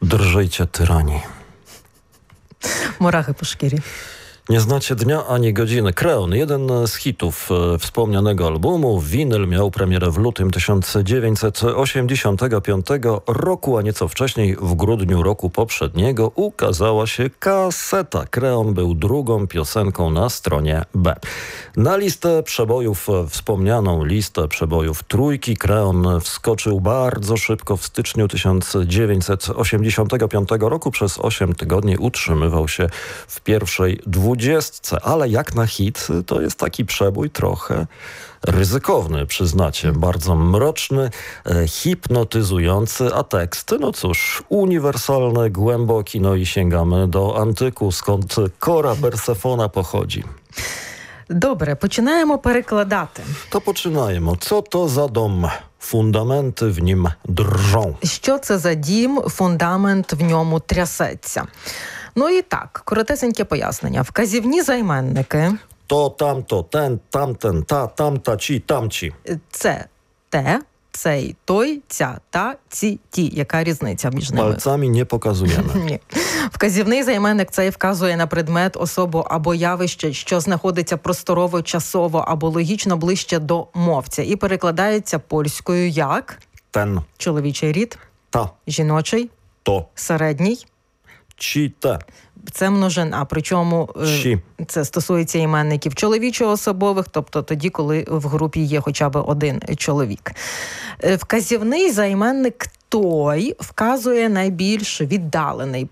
Drżyjcie tyranii. Murachy po szkірі. Nie znacie dnia ani godziny. Kreon, jeden z hitów wspomnianego albumu. Winyl miał premierę w lutym 1985 roku, a nieco wcześniej, w grudniu roku poprzedniego, ukazała się kaseta. Kreon był drugą piosenką na stronie B. Na listę przebojów, wspomnianą listę przebojów trójki, Kreon wskoczył bardzo szybko w styczniu 1985 roku. Przez 8 tygodni utrzymywał się w pierwszej 20, ale jak na hit to jest taki przebój trochę ryzykowny, przyznacie. Bardzo mroczny, hipnotyzujący, a tekst, no cóż, uniwersalny, głęboki, no i sięgamy do antyku, skąd Kora Persefona pochodzi. Добре, починаємо перекладати. To poczynajmy. Co to za dom? Fundamenty w nim drżą. Що це за дім, фундамент в ньому трясеться? Ну і так, коротесеньке пояснення. Вказівні займенники. To, tamto, ten, tamten, ta, tamta, ci, tamci. Це те, цей, той, ця, та, ці, ті. Яка різниця між ними? Palcami nie pokazujemy. Ні. Вказівний займенник цей вказує на предмет, особу або явище, що знаходиться просторово, часово або логічно ближче до мовця. І перекладається польською як Ten, чоловічий рід, ta, жіночий, to, середній. ci, te. Це множина, причому Щі. це стосується іменників чоловічо-особових, тобто тоді, коли в групі є хоча б один чоловік. Вказівний займенник той вказує найбільш віддалений